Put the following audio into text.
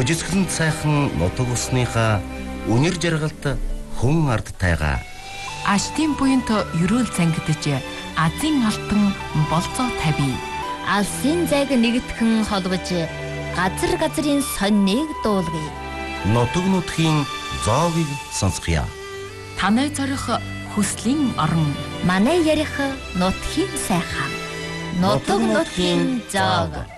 Бүжиглэнд сайхан нутаг усныхаа үнэр жаргалт хүн ард тайгаа. Аштын буянт ерөөл цангидж азийн алтан болцоо тавь. Алсын зайг нэгтгэн холбож газар газрын сонныг дуулгая. Нутаг нутгийн зоогийг сонсгоё. Танай зорих хүслийн орон. Манай ярих нутгийн сайхан. Нутаг нутгийн зоог.